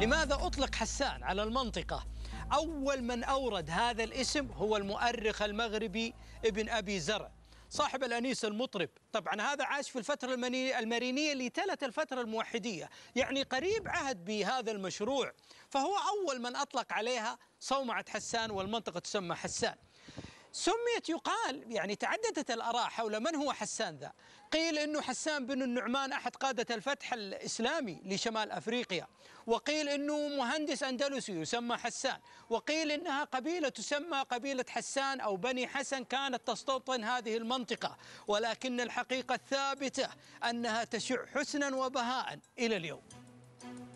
لماذا أطلق حسان على المنطقة؟ أول من أورد هذا الاسم هو المؤرخ المغربي ابن أبي زرع صاحب الأنيس المطرب. طبعا هذا عاش في الفترة المرينية اللي تلت الفترة الموحدية، يعني قريب عهد بهذا المشروع، فهو أول من أطلق عليها صومعة حسان، والمنطقة تسمى حسان. سميت يقال يعني تعددت الآراء حول من هو حسان ذا. قيل إنه حسان بن النعمان أحد قادة الفتح الإسلامي لشمال أفريقيا، وقيل إنه مهندس أندلسي يسمى حسان، وقيل إنها قبيلة تسمى قبيلة حسان أو بني حسن كانت تستوطن هذه المنطقة، ولكن الحقيقة الثابتة أنها تشع حسنا وبهاء إلى اليوم.